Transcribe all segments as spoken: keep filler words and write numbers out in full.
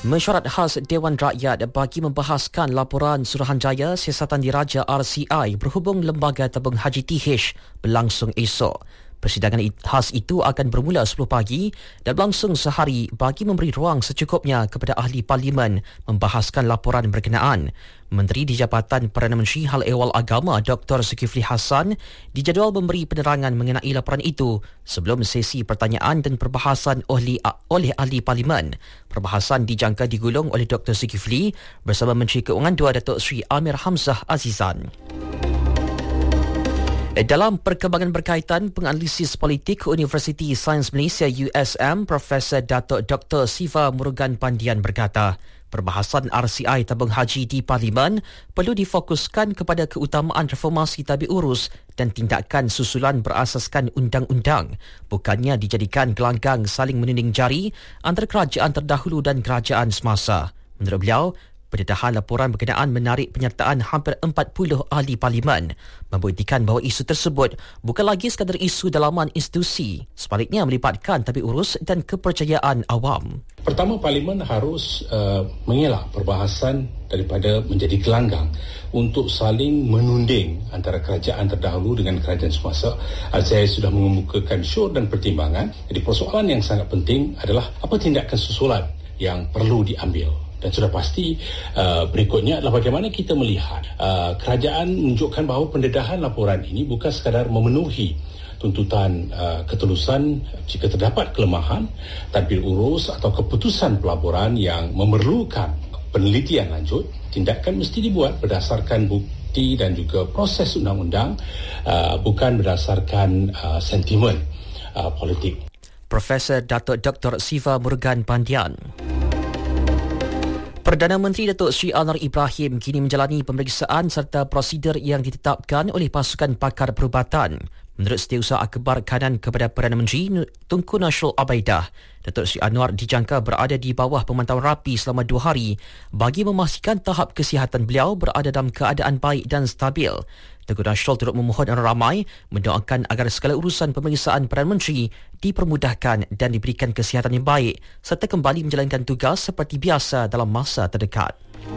Mesyuarat khas Dewan Rakyat bagi membahaskan laporan Suruhanjaya Siasatan Diraja R C I berhubung Lembaga Tabung Haji T H berlangsung esok. Persidangan khas itu akan bermula sepuluh pagi dan berlangsung sehari bagi memberi ruang secukupnya kepada ahli parlimen membahaskan laporan berkenaan. Menteri di Jabatan Perdana Menteri Hal Ehwal Agama Doktor Zulkifli Hassan dijadual memberi penerangan mengenai laporan itu sebelum sesi pertanyaan dan perbahasan oleh, oleh ahli parlimen. Perbahasan dijangka digulung oleh Doktor Zulkifli bersama Menteri Keuangan dua Datuk Seri Amir Hamzah Azizan. Dalam perkembangan berkaitan penganalisis politik Universiti Sains Malaysia U S M, Profesor Datuk Doktor Siva Murugan Pandian berkata, perbahasan R C I tabung haji di Parlimen perlu difokuskan kepada keutamaan reformasi tadbir urus dan tindakan susulan berasaskan undang-undang, bukannya dijadikan gelanggang saling menuding jari antara kerajaan terdahulu dan kerajaan semasa. Menurut beliau, pendedahan laporan berkenaan menarik penyertaan hampir empat puluh ahli parlimen, membuktikan bahawa isu tersebut bukan lagi sekadar isu dalaman institusi, sebaliknya melibatkan tadbir urus dan kepercayaan awam. Pertama, parlimen harus uh, mengelak perbahasan daripada menjadi gelanggang untuk saling menunding antara kerajaan terdahulu dengan kerajaan semasa. Saya sudah mengemukakan syur dan pertimbangan. Jadi persoalan yang sangat penting adalah apa tindakan susulan yang perlu diambil. Dan sudah pasti uh, berikutnya adalah bagaimana kita melihat uh, kerajaan menunjukkan bahawa pendedahan laporan ini bukan sekadar memenuhi tuntutan uh, ketulusan jika terdapat kelemahan tadbir urus atau keputusan pelaporan yang memerlukan penelitian lanjut. Tindakan mesti dibuat berdasarkan bukti dan juga proses undang-undang, uh, bukan berdasarkan uh, sentimen uh, politik. Profesor Datuk Doktor Siva Murugan Pandian. Perdana Menteri Datuk Seri Anwar Ibrahim kini menjalani pemeriksaan serta prosedur yang ditetapkan oleh pasukan pakar perubatan. Menurut Setiausaha Akhbar Kanan kepada Perdana Menteri Tunku Nasrul Abaidah, Datuk Seri Anwar dijangka berada di bawah pemantauan rapi selama dua hari bagi memastikan tahap kesihatan beliau berada dalam keadaan baik dan stabil. Tunku Nasrul turut memohon orang ramai mendoakan agar segala urusan pemeriksaan Perdana Menteri dipermudahkan dan diberikan kesihatan yang baik serta kembali menjalankan tugas seperti biasa dalam masa terdekat.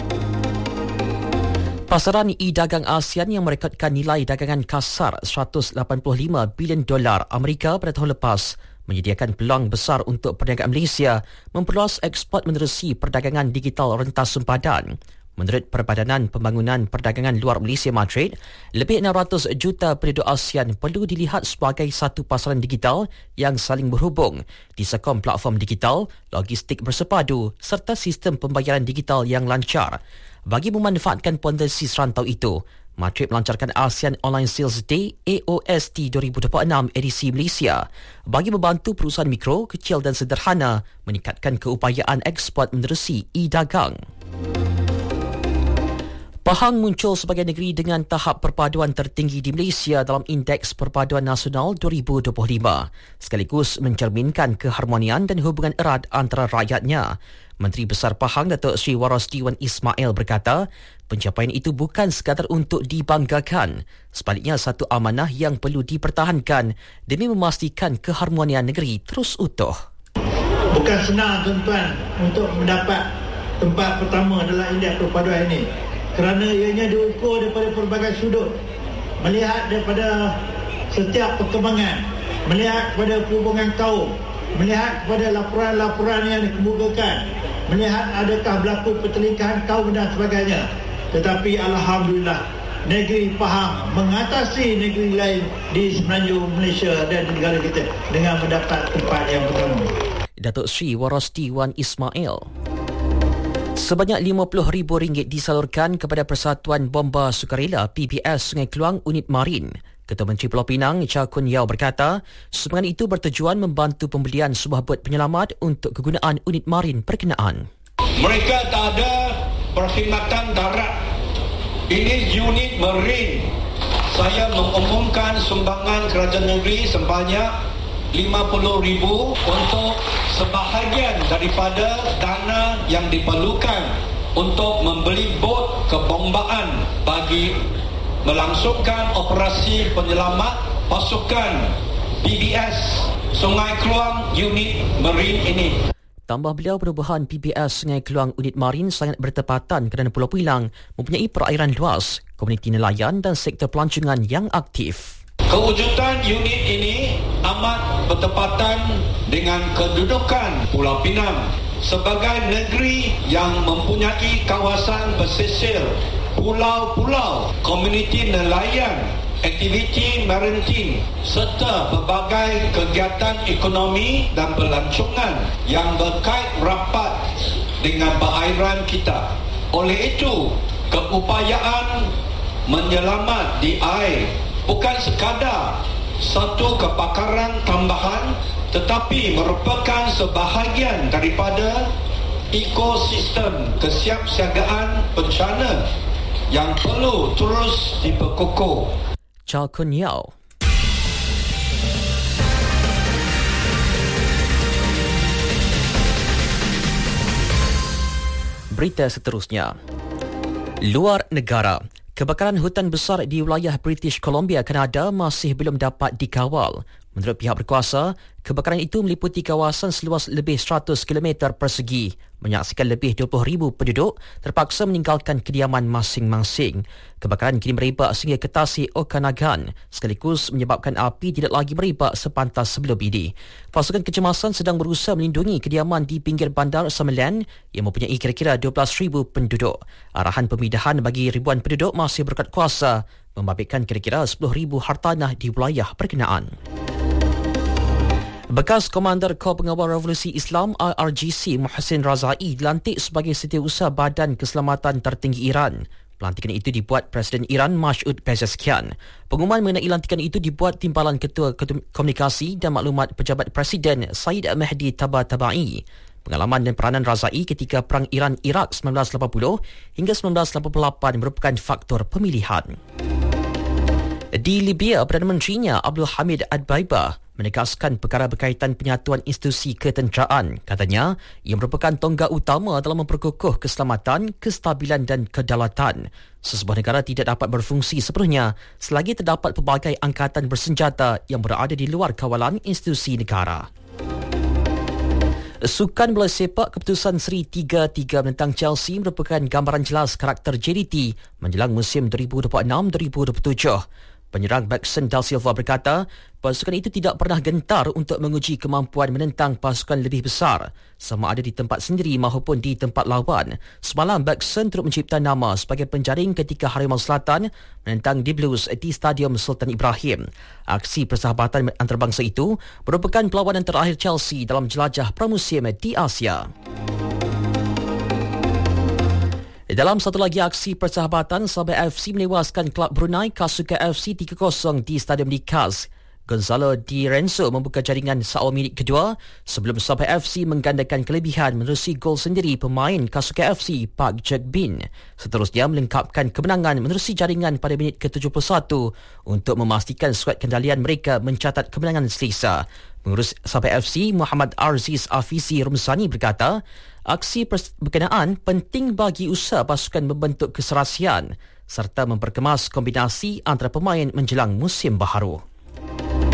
Pasaran e-dagang ASEAN yang merekodkan nilai dagangan kasar seratus lapan puluh lima bilion dolar Amerika pada tahun lepas menyediakan peluang besar untuk perniagaan Malaysia memperluas ekspor menerusi perdagangan digital rentas sempadan. Menurut Perbadanan Pembangunan Perdagangan Luar Malaysia Madrid, lebih enam ratus juta penduduk ASEAN perlu dilihat sebagai satu pasaran digital yang saling berhubung, disokong platform digital, logistik bersepadu serta sistem pembayaran digital yang lancar. Bagi memanfaatkan potensi serantau itu, Madrid melancarkan ASEAN Online Sales Day A O S T dua ribu dua puluh enam edisi Malaysia bagi membantu perusahaan mikro, kecil dan sederhana meningkatkan keupayaan ekspor menerusi e-dagang. Pahang muncul sebagai negeri dengan tahap perpaduan tertinggi di Malaysia dalam Indeks Perpaduan Nasional dua ribu dua puluh lima, sekaligus mencerminkan keharmonian dan hubungan erat antara rakyatnya. Menteri Besar Pahang Datuk Seri Warosdi Wan Ismail berkata, pencapaian itu bukan sekadar untuk dibanggakan, sebaliknya satu amanah yang perlu dipertahankan demi memastikan keharmonian negeri terus utuh. Bukan senang tuan-tuan untuk mendapat tempat pertama dalam indeks perpaduan ini, kerana ianya diukur daripada pelbagai sudut, melihat daripada setiap perkembangan, melihat kepada hubungan kaum, melihat kepada laporan-laporan yang dikemukakan, melihat adakah berlaku pertelingkahan kaum dan sebagainya. Tetapi Alhamdulillah, negeri Pahang mengatasi negeri lain di Semenanjung Malaysia dan negara kita dengan mendapat tempat yang pertama. Datuk Seri Warosdi Wan Ismail. Sebanyak lima puluh ribu ringgit disalurkan kepada Persatuan Bomba Sukarela P B S Sungai Keluang Unit Marin. Ketua Menteri Pulau Pinang Cha Kun Yao berkata, sumbangan itu bertujuan membantu pembelian sebuah bot penyelamat untuk kegunaan unit marin berkenaan. Mereka tak ada perkhidmatan darat. Ini unit marin. Saya mengumumkan sumbangan kerajaan negeri sebanyak lima puluh ribu untuk sebahagian daripada dana yang diperlukan untuk membeli bot kebombaan bagi melangsungkan operasi penyelamat pasukan B B S Sungai Keluang unit Marine ini. Tambah beliau, perubahan P B S Sungai Keluang Unit Marin sangat bertepatan kerana Pulau Pilang mempunyai perairan luas, komuniti nelayan dan sektor pelancongan yang aktif. Kewujudan unit ini amat bertepatan dengan kedudukan Pulau Pinang sebagai negeri yang mempunyai kawasan pesisir, pulau-pulau, komuniti nelayan, aktiviti maritim serta pelbagai kegiatan ekonomi dan pelancongan yang berkait rapat dengan perairan kita. Oleh itu, keupayaan menyelamat di air bukan sekadar satu kepakaran tambahan tetapi merupakan sebahagian daripada ekosistem kesiapsiagaan bencana yang perlu terus diperkukuh. Chow Kun Yao. Berita seterusnya. Luar negara. Kebakaran hutan besar di wilayah British Columbia, Kanada masih belum dapat dikawal. Menurut pihak berkuasa, kebakaran itu meliputi kawasan seluas lebih seratus kilometer persegi. Menyaksikan lebih dua puluh ribu penduduk terpaksa meninggalkan kediaman masing-masing. Kebakaran kini merebak sehingga ke tasik Okanagan, sekaligus menyebabkan api tidak lagi merebak sepantas sebelum ini. Pasukan kecemasan sedang berusaha melindungi kediaman di pinggir bandar Summerland yang mempunyai kira-kira dua belas ribu penduduk. Arahan pemindahan bagi ribuan penduduk masih berkat kuasa, membabitkan kira-kira sepuluh ribu hartanah di wilayah berkenaan. Bekas Komander Kor Pengawal Revolusi Islam I R G C Muhsin Razai dilantik sebagai Setiausaha Badan Keselamatan Tertinggi Iran. Pelantikan itu dibuat Presiden Iran Masoud Pezeshkian. Pengumuman mengenai lantikan itu dibuat Timbalan Ketua Komunikasi dan Maklumat Pejabat Presiden Said Mahdi Tabatabai. Pengalaman dan peranan Razai ketika Perang Iran-Iraq sembilan belas lapan puluh hingga sembilan belas lapan puluh lapan merupakan faktor pemilihan. Di Libya, Perdana Menterinya Abdul Hamid Ad-Baibah menegaskan perkara berkaitan penyatuan institusi ketenteraan. Katanya, ia merupakan tonggak utama dalam memperkukuh keselamatan, kestabilan dan kedaulatan. Sesebuah negara tidak dapat berfungsi sepenuhnya selagi terdapat pelbagai angkatan bersenjata yang berada di luar kawalan institusi negara. Sukan bola sepak keputusan Seri tiga tiga menentang Chelsea merupakan gambaran jelas karakter J D T menjelang musim dua ribu dua puluh enam dua ribu dua puluh tujuh. Penyerang Baxton Da Silva berkata, pasukan itu tidak pernah gentar untuk menguji kemampuan menentang pasukan lebih besar, sama ada di tempat sendiri maupun di tempat lawan. Semalam, Baxton turut mencipta nama sebagai penjaring ketika Harimau Selatan menentang The Blues di Stadium Sultan Ibrahim. Aksi persahabatan antarabangsa itu merupakan perlawanan terakhir Chelsea dalam jelajah pramusim di Asia. Dalam satu lagi aksi persahabatan, Sabah F C menewaskan klub Brunei Kasuka F C tiga kosong di Stadium Nikaz. Gonzalo Di Renzo membuka jaringan seawal minit kedua sebelum Sabah F C menggandakan kelebihan menerusi gol sendiri pemain Kasuka F C Park Jack-bin. Seterusnya melengkapkan kemenangan menerusi jaringan pada minit ke tujuh puluh satu untuk memastikan skuad kendalian mereka mencatat kemenangan selesa. Pengurus Sabah F C Muhammad Arziz Afizi Rumsani berkata, aksi berkenaan penting bagi usaha pasukan membentuk keserasian serta memperkemas kombinasi antara pemain menjelang musim baharu.